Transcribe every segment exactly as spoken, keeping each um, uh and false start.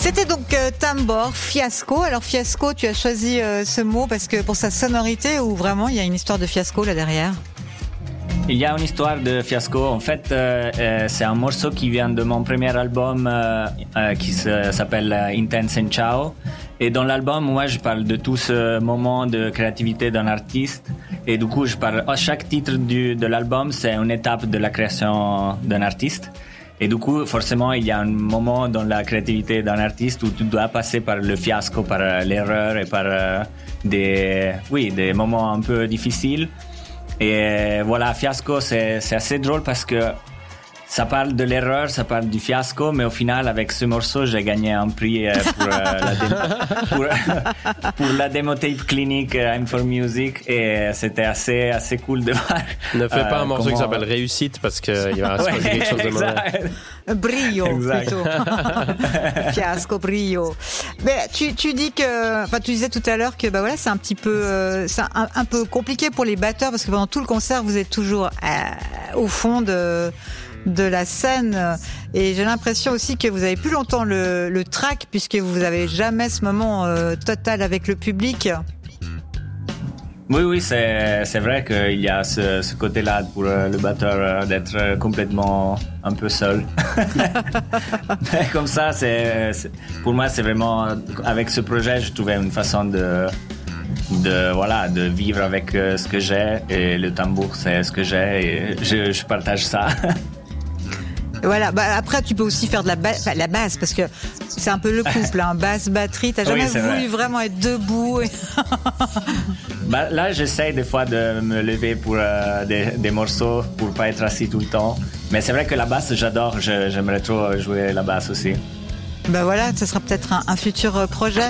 C'était donc euh, Tambor, fiasco. Alors fiasco, tu as choisi euh, ce mot parce que pour sa sonorité ou vraiment il y a une histoire de fiasco là derrière? Il y a une histoire de fiasco. En fait, euh, euh, c'est un morceau qui vient de mon premier album euh, euh, qui se, s'appelle Intense and Ciao. Et dans l'album, moi, je parle de tout ce moment de créativité d'un artiste. Et du coup, je parle. À chaque titre du, de l'album, c'est une étape de la création d'un artiste. Et du coup, forcément, il y a un moment dans la créativité d'un artiste où tu dois passer par le fiasco, par euh, l'erreur et par euh, des, oui, des moments un peu difficiles. Et voilà, fiasco, c'est, c'est assez drôle parce que ça parle de l'erreur, ça parle du fiasco, mais au final, avec ce morceau, j'ai gagné un prix pour, euh, la, démo, pour, pour la démo tape clinique I'm for Music, et c'était assez, assez cool de voir. Ne fais pas euh, un morceau comment... qui s'appelle Réussite parce qu'il va se passer ouais, quelque chose de mauvais. Brio, exact. plutôt. Fiasco, brio. Mais tu, tu dis que, enfin, tu disais tout à l'heure que, bah voilà, c'est un petit peu, euh, c'est un, un peu compliqué pour les batteurs parce que pendant tout le concert, vous êtes toujours euh, au fond de, de la scène, et j'ai l'impression aussi que vous avez plus longtemps le, le track puisque vous avez jamais ce moment euh, total avec le public. Oui, oui, c'est, c'est vrai qu'il y a ce, ce côté-là pour le batteur d'être complètement un peu seul. Mais comme ça, c'est, c'est, pour moi, c'est vraiment, avec ce projet, je trouvais une façon de, de, voilà, de vivre avec ce que j'ai, et le tambour, c'est ce que j'ai, et je, je partage ça. Voilà, bah après tu peux aussi faire de la, ba- enfin, la basse parce que c'est un peu le couple, hein, basse, batterie. T'as jamais oui, voulu vrai. Vraiment être debout et... Bah, là, j'essaie des fois de me lever pour euh, des, des morceaux pour pas être assis tout le temps. Mais c'est vrai que la basse, j'adore. Je, j'aimerais trop jouer la basse aussi. Ben voilà, ce sera peut-être un, un futur projet.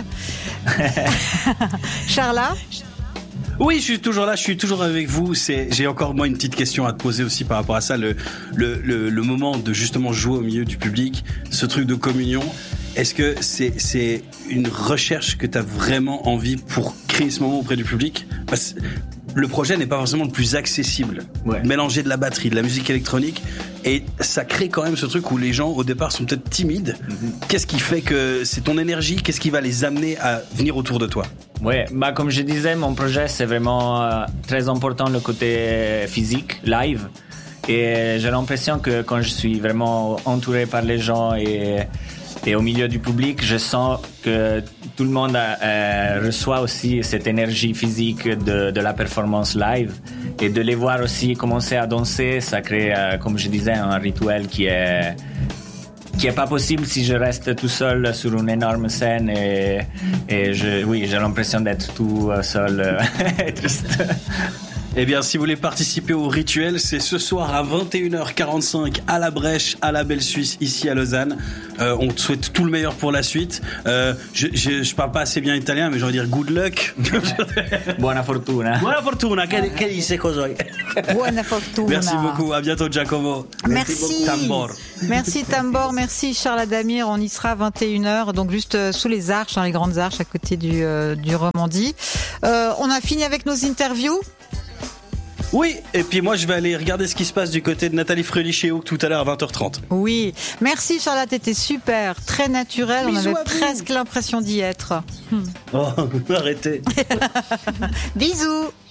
Charla? Oui, je suis toujours là, je suis toujours avec vous. C'est, j'ai encore moi une petite question à te poser aussi par rapport à ça, le, le, le, le moment de justement jouer au milieu du public, ce truc de communion. Est-ce que c'est, c'est une recherche que tu as vraiment envie pour créer ce moment auprès du public? Parce que le projet n'est pas forcément le plus accessible. Ouais. Mélanger de la batterie, de la musique électronique, et ça crée quand même ce truc où les gens au départ sont peut-être timides. Mm-hmm. Qu'est-ce qui fait que c'est ton énergie? Qu'est-ce qui va les amener à venir autour de toi? Ouais, bah comme je disais, mon projet c'est vraiment euh, très important le côté physique, live. Et j'ai l'impression que quand je suis vraiment entouré par les gens et Et au milieu du public, je sens que tout le monde euh, reçoit aussi cette énergie physique de, de la performance live. Et de les voir aussi commencer à danser, ça crée, euh, comme je disais, un rituel qui est qui est pas possible si je reste tout seul sur une énorme scène. Et, et je, oui, j'ai l'impression d'être tout seul et triste. Eh bien, si vous voulez participer au rituel, c'est ce soir à vingt et une heures quarante-cinq à la Brèche, à la Belle Suisse, ici à Lausanne. Euh, on te souhaite tout le meilleur pour la suite. Euh, je, je, je parle pas assez bien italien, mais j'ai envie de dire good luck. Buona fortuna. Buona fortuna. Che, che dice così? Buona fortuna. Merci beaucoup. À bientôt, Giacomo. Merci. Tambor. Merci Tambor. Merci Charles Adamir. On y sera à vingt et une heures, donc juste euh, sous les arches, dans les grandes arches à côté du, euh, du Romandie. Euh, on a fini avec nos interviews. Oui, et puis moi je vais aller regarder ce qui se passe du côté de Nathalie Fröhlich-Hook tout à l'heure à vingt heures trente. Oui, merci Charlotte, t'étais super, très naturelle, on avait presque l'impression d'y être. Oh, arrêtez. Bisous.